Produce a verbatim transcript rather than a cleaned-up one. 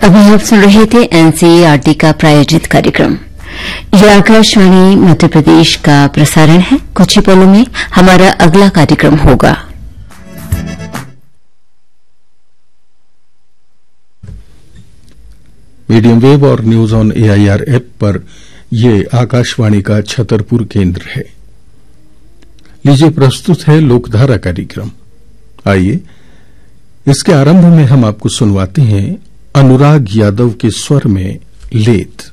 अभी आप सुन रहे थे एनसीईआरटी का प्रायोजित कार्यक्रम। यह आकाशवाणी मध्य प्रदेश का प्रसारण है। कुछ ही पलों में हमारा अगला कार्यक्रम होगा। मीडियम वेव और न्यूज ऑन एआईआर ऐप पर ये आकाशवाणी का छतरपुर केंद्र है। लीजिए प्रस्तुत है लोकधारा कार्यक्रम। आइए इसके आरंभ में हम आपको सुनवाते हैं अनुराग यादव के स्वर में लेत।